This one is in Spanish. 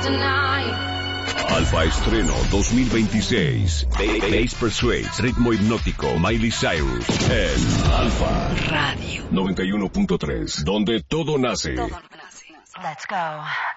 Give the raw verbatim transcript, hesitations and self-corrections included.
Alfa Estreno dos mil veintiséis. Bass Persuades, ritmo hipnótico, Miley Cyrus. En Alfa Radio noventa y uno punto tres, donde todo nace. Todo nace. Let's go.